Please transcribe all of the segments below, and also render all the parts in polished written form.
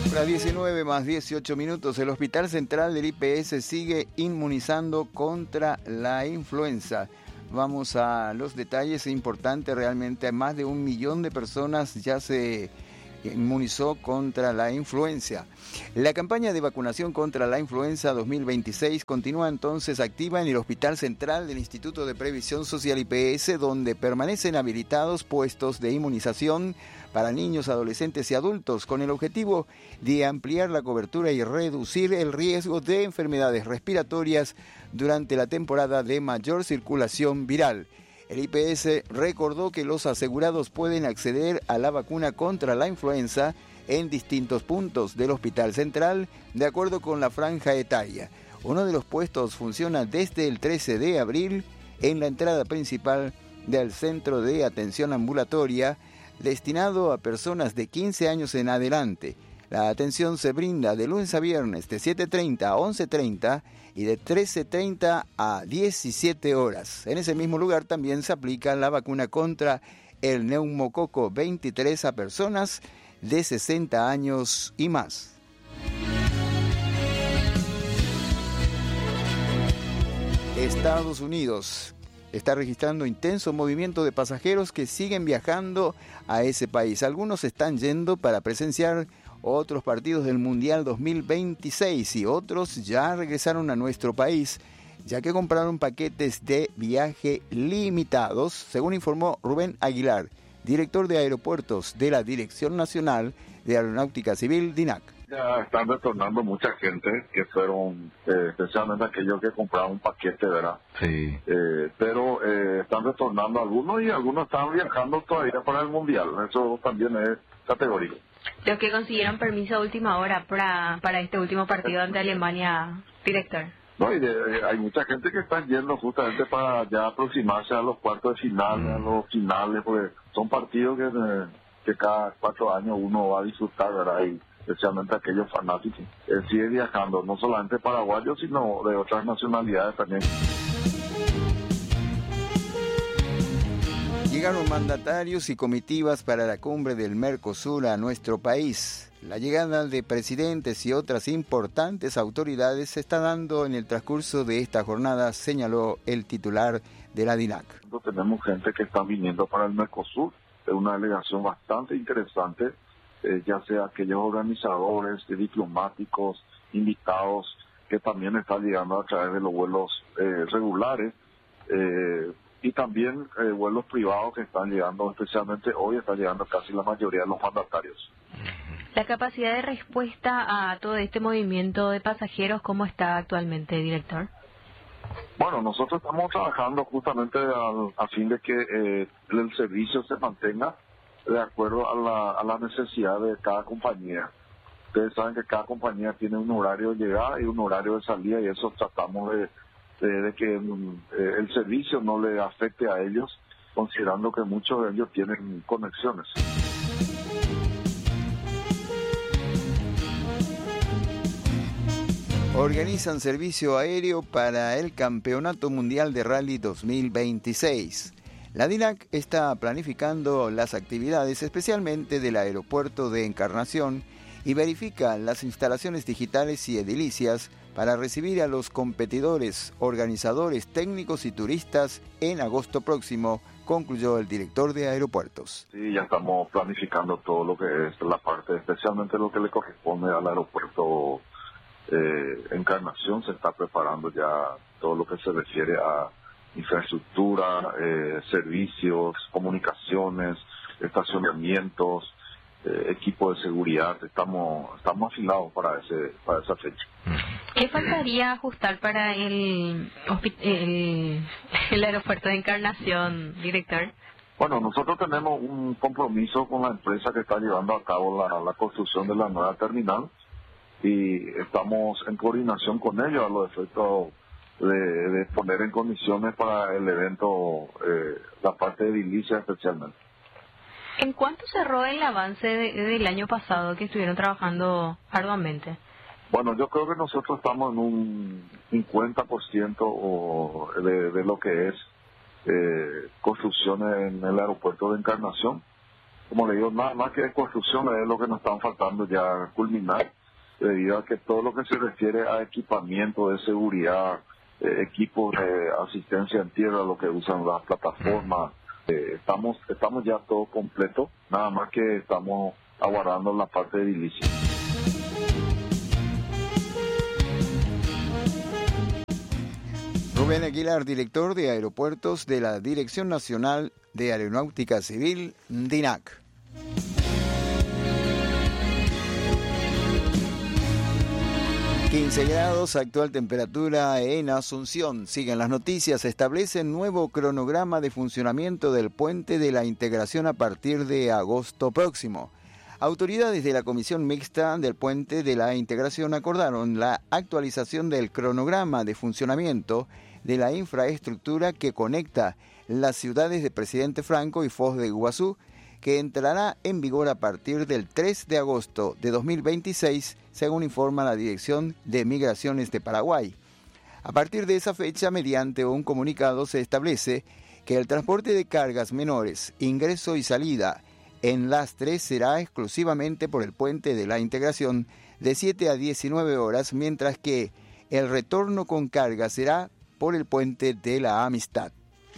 Las 19 más 18 minutos, el Hospital Central del IPS sigue inmunizando contra la influenza. Vamos a los detalles, es importante realmente, más de 1 millón de personas ya se inmunizó contra la influenza. La campaña de vacunación contra la influenza 2026 continúa entonces activa en el Hospital Central del Instituto de Previsión Social IPS, donde permanecen habilitados puestos de inmunización para niños, adolescentes y adultos, con el objetivo de ampliar la cobertura y reducir el riesgo de enfermedades respiratorias durante la temporada de mayor circulación viral. El IPS recordó que los asegurados pueden acceder a la vacuna contra la influenza en distintos puntos del Hospital Central, de acuerdo con la franja etaria. Uno de los puestos funciona desde el 13 de abril en la entrada principal del Centro de Atención Ambulatoria, destinado a personas de 15 años en adelante. La atención se brinda de lunes a viernes de 7:30 a 11:30 y de 13:30 a 17 horas. En ese mismo lugar también se aplica la vacuna contra el neumococo 23 a personas de 60 años y más. Estados Unidos está registrando intenso movimiento de pasajeros que siguen viajando a ese país. Algunos están yendo para presenciar otros partidos del Mundial 2026 y otros ya regresaron a nuestro país, ya que compraron paquetes de viaje limitados, según informó Rubén Aguilar, director de aeropuertos de la Dirección Nacional de Aeronáutica Civil, DINAC. Ya están retornando mucha gente que fueron, especialmente aquellos que compraron un paquete, ¿verdad? Sí. Pero están retornando algunos y algunos están viajando todavía para el Mundial. Eso también es categórico. Los que consiguieron permiso a última hora para este último partido ante Alemania, director. No, y hay mucha gente que está yendo justamente para ya aproximarse a los cuartos de final, a los finales, porque son partidos que cada 4 años uno va a disfrutar, ¿verdad? Y especialmente aquellos fanáticos. Sigue viajando, no solamente paraguayos, sino de otras nacionalidades también. Llegaron mandatarios y comitivas para la cumbre del Mercosur a nuestro país. La llegada de presidentes y otras importantes autoridades se está dando en el transcurso de esta jornada, señaló el titular de la DINAC. Tenemos gente que está viniendo para el Mercosur, es una delegación bastante interesante, ya sea aquellos organizadores, diplomáticos, invitados, que también están llegando a través de los vuelos regulares, y también vuelos privados que están llegando, especialmente hoy está llegando casi la mayoría de los mandatarios. La capacidad de respuesta a todo este movimiento de pasajeros, ¿cómo está actualmente, director? Bueno, nosotros estamos trabajando justamente a fin de que el servicio se mantenga de acuerdo a la necesidad de cada compañía. Ustedes saben que cada compañía tiene un horario de llegada y un horario de salida, y eso tratamos de que el servicio no le afecte a ellos, considerando que muchos de ellos tienen conexiones. Organizan servicio aéreo para el Campeonato Mundial de Rally 2026. La DINAC está planificando las actividades, especialmente del aeropuerto de Encarnación, y verifica las instalaciones digitales y edilicias para recibir a los competidores, organizadores, técnicos y turistas en agosto próximo, concluyó el director de aeropuertos. Sí, ya estamos planificando todo lo que es la parte, especialmente lo que le corresponde al aeropuerto Encarnación. Se está preparando ya todo lo que se refiere a infraestructura, servicios, comunicaciones, estacionamientos, equipo de seguridad. Estamos afilados para esa fecha. ¿Qué faltaría ajustar para el aeropuerto de Encarnación, director? Bueno, nosotros tenemos un compromiso con la empresa que está llevando a cabo la construcción de la nueva terminal, y estamos en coordinación con ellos a los efectos de poner en condiciones para el evento, la parte de edilicia especialmente. ¿En cuánto cerró el avance del año pasado que estuvieron trabajando arduamente? Bueno, yo creo que nosotros estamos en un 50% de lo que es construcción en el aeropuerto de Encarnación. como le digo, nada más que de construcción es lo que nos están faltando ya culminar, debido a que todo lo que se refiere a equipamiento de seguridad, equipos de asistencia en tierra, lo que usan las plataformas, estamos ya todo completo, nada más que estamos aguardando la parte de edilicia. Rubén Aguilar, director de Aeropuertos de la Dirección Nacional de Aeronáutica Civil, DINAC. ...15 grados, actual temperatura en Asunción. Siguen las noticias, establecen nuevo cronograma de funcionamiento del Puente de la Integración a partir de agosto próximo. Autoridades de la Comisión Mixta del Puente de la Integración acordaron la actualización del cronograma de funcionamiento de la infraestructura que conecta las ciudades de Presidente Franco y Foz de Iguazú, que entrará en vigor a partir del 3 de agosto de 2026, según informa la Dirección de Migraciones de Paraguay. A partir de esa fecha, mediante un comunicado, se establece que el transporte de cargas menores, ingreso y salida en las tres será exclusivamente por el Puente de la Integración de 7 a 19 horas, mientras que el retorno con carga será por el Puente de la Amistad.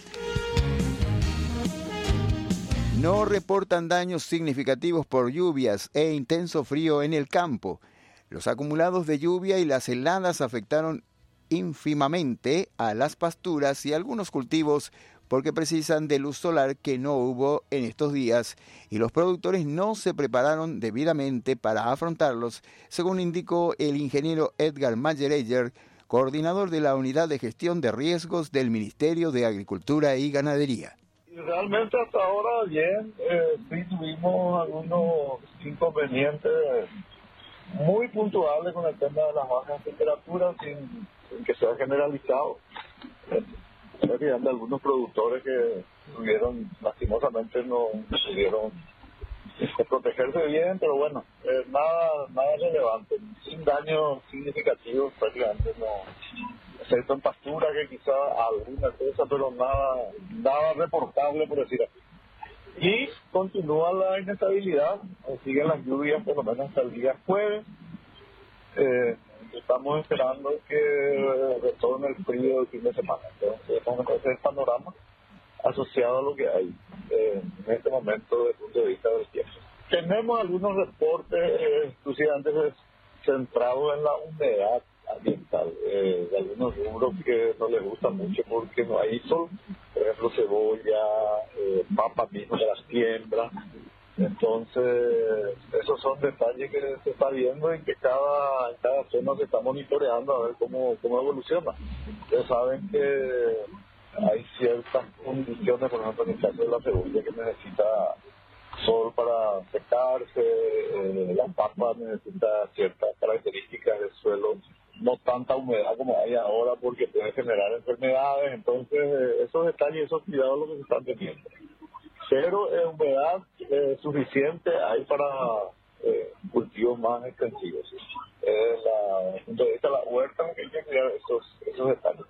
No reportan daños significativos por lluvias e intenso frío en el campo. Los acumulados de lluvia y las heladas afectaron ínfimamente a las pasturas y algunos cultivos porque precisan de luz solar que no hubo en estos días y los productores no se prepararon debidamente para afrontarlos, según indicó el ingeniero Edgar Mayereyer, coordinador de la Unidad de Gestión de Riesgos del Ministerio de Agricultura y Ganadería. Realmente hasta ahora bien, sí tuvimos algunos inconvenientes muy puntuales con el tema de las bajas temperaturas sin que sea generalizado. Algunos productores que tuvieron, lastimosamente no pudieron protegerse bien, pero bueno, nada relevante, sin daños significativos prácticamente no, excepto en pastura que quizá alguna cosa, pero nada reportable por decir así. Y continúa la inestabilidad, siguen las lluvias por lo menos hasta el día jueves. Estamos esperando que retorne el frío el fin de semana. Entonces, ese es el panorama asociado a lo que hay en este momento desde el punto de vista del tiempo. Tenemos algunos reportes exclusivamente centrados en la humedad ambiental, de algunos rubros que no les gusta mucho porque no hay sol, por ejemplo cebolla, papa mismo de la siembra. Entonces, esos son detalles que se está viendo y que cada zona se está monitoreando a ver cómo evoluciona. Ustedes saben que hay ciertas condiciones, por ejemplo en el caso de la cebolla, que necesita sol para secarse, la papa necesita ciertas características del suelo, no tanta humedad como hay ahora porque puede generar enfermedades. Entonces, esos detalles, esos cuidados, lo que se están teniendo. Pero humedad suficiente hay para cultivos más extensivos. Desde el punto de vista de la huerta, hay que cuidar esos detalles.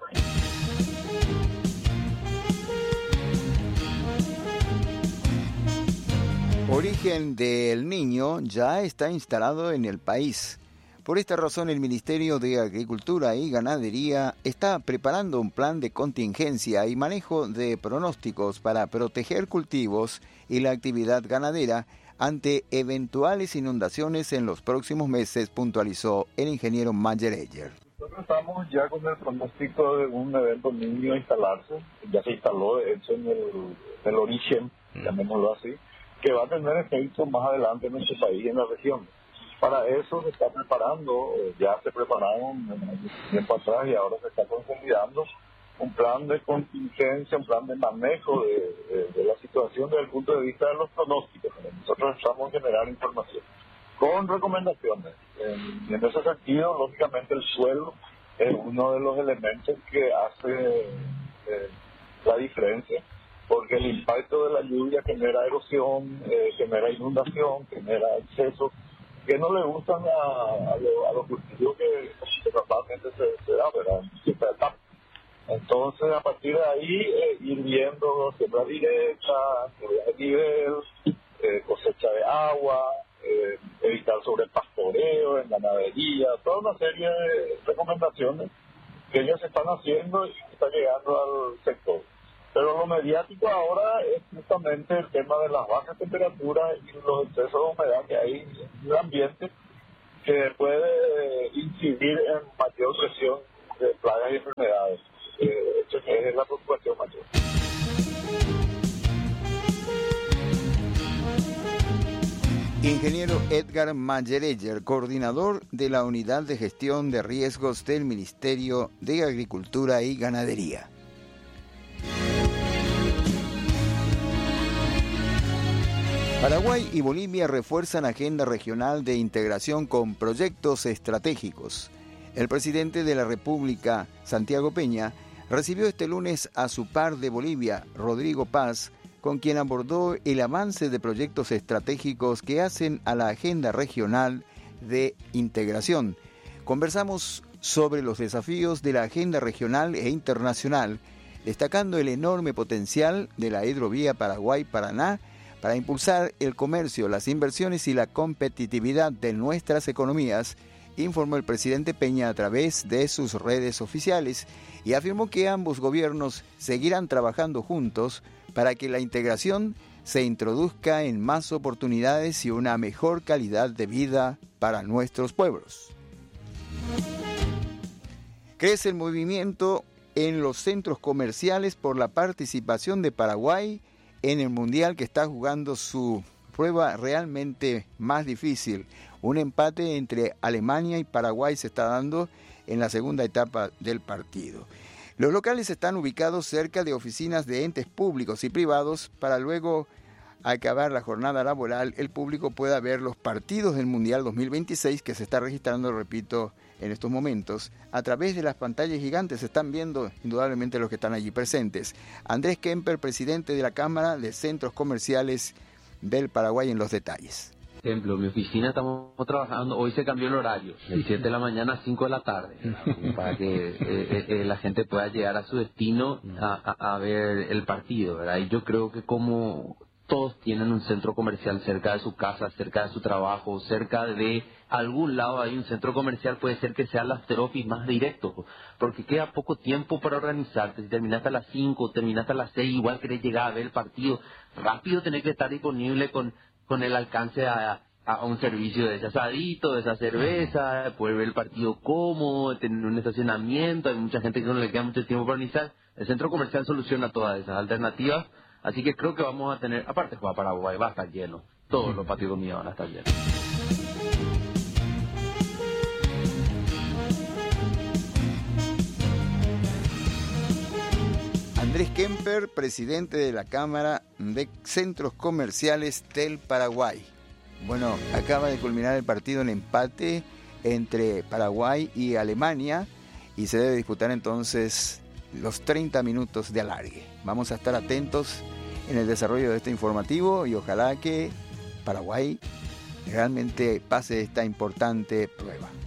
Origen del Niño ya está instalado en el país. Por esta razón, el Ministerio de Agricultura y Ganadería está preparando un plan de contingencia y manejo de pronósticos para proteger cultivos y la actividad ganadera ante eventuales inundaciones en los próximos meses, puntualizó el ingeniero Mayereyer. Nosotros estamos ya con el pronóstico de un evento niño instalarse, ya se instaló de hecho en el origen, llamémoslo así, que va a tener efecto más adelante en nuestro país y en la región. Para eso se está preparando, ya se prepararon tiempo atrás y ahora se está consolidando un plan de contingencia, un plan de manejo de la situación desde el punto de vista de los pronósticos. Nosotros estamos generando información con recomendaciones. Y en ese sentido, lógicamente, el suelo es uno de los elementos que hace la diferencia, porque el impacto de la lluvia genera erosión, genera inundación, genera excesos que no le gustan a los cultivos que normalmente se da, ¿verdad? Siempre etapa. Entonces, a partir de ahí, ir viendo siembra directa, nivel, cosecha de agua, evitar sobrepastoreo en ganadería, toda una serie de recomendaciones que ellos están haciendo y que están llegando al sector. Pero lo mediático ahora es justamente el tema de las bajas temperaturas y los excesos de humedad que hay en el ambiente, que puede incidir en mayor presión de plagas y enfermedades. Eso es la preocupación mayor. Ingeniero Edgar Mayereyer, coordinador de la Unidad de Gestión de Riesgos del Ministerio de Agricultura y Ganadería. Paraguay y Bolivia refuerzan agenda regional de integración con proyectos estratégicos. El presidente de la República, Santiago Peña, recibió este lunes a su par de Bolivia, Rodrigo Paz, con quien abordó el avance de proyectos estratégicos que hacen a la agenda regional de integración. Conversamos sobre los desafíos de la agenda regional e internacional, destacando el enorme potencial de la hidrovía Paraguay-Paraná para impulsar el comercio, las inversiones y la competitividad de nuestras economías, informó el presidente Peña a través de sus redes oficiales y afirmó que ambos gobiernos seguirán trabajando juntos para que la integración se introduzca en más oportunidades y una mejor calidad de vida para nuestros pueblos. Crece el movimiento en los centros comerciales por la participación de Paraguay en el Mundial, que está jugando su prueba realmente más difícil. Un empate entre Alemania y Paraguay se está dando en la segunda etapa del partido. Los locales están ubicados cerca de oficinas de entes públicos y privados para luego acabar la jornada laboral, el público pueda ver los partidos del Mundial 2026 que se está registrando, repito, en estos momentos. A través de las pantallas gigantes se están viendo indudablemente los que están allí presentes. Andrés Kemper, presidente de la Cámara de Centros Comerciales del Paraguay, en los detalles. Por ejemplo, en mi oficina estamos trabajando, hoy se cambió el horario, de 7 de la mañana a 5 de la tarde, para que la gente pueda llegar a su destino a ver el partido, ¿verdad? Y yo creo que como todos tienen un centro comercial cerca de su casa, cerca de su trabajo, cerca de algún lado hay un centro comercial, puede ser que sea el after office más directo, porque queda poco tiempo para organizarte. Si terminaste a las 5, terminaste a las 6, igual querés llegar a ver el partido, rápido tenés que estar disponible con el alcance a un servicio de ese asadito, de esa cerveza, poder ver el partido cómodo, tener un estacionamiento. Hay mucha gente que no le queda mucho tiempo para organizar. El centro comercial soluciona todas esas alternativas, así que creo que vamos a tener, aparte juega Paraguay, va a estar lleno, todos los patios de comida van a estar llenos. Andrés Kemper, presidente de la Cámara de Centros Comerciales del Paraguay. Bueno, acaba de culminar el partido en empate entre Paraguay y Alemania y se debe disputar entonces los 30 minutos de alargue. Vamos a estar atentos en el desarrollo de este informativo y ojalá que Paraguay realmente pase esta importante prueba.